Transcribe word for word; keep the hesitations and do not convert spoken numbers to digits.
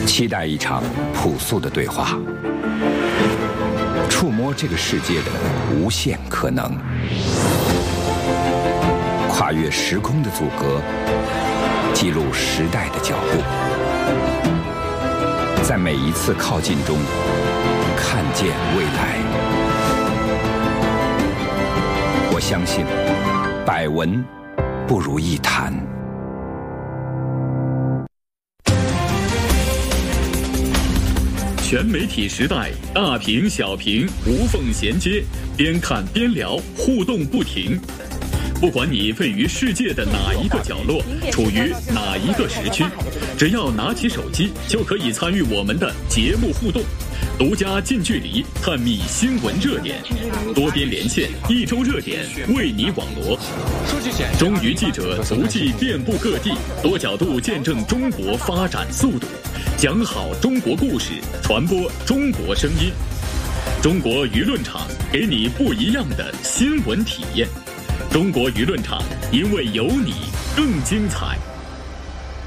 期待一场朴素的对话，触摸这个世界的无限可能，跨越时空的阻隔，记录时代的脚步，在每一次靠近中看见未来。我相信，百闻不如一谈。 全媒体时代，大屏小屏无缝衔接，边看边聊，互动不停。不管你位于世界的哪一个角落，处于哪一个时区，只要拿起手机，就可以参与我们的节目互动，独家近距离探秘新闻热点，多边连线，一周热点为你网罗。中娱记者足迹遍布各地，多角度见证中国发展速度，讲好中国故事，传播中国声音。中国舆论场给你不一样的新闻体验。中国舆论场，因为有你更精彩。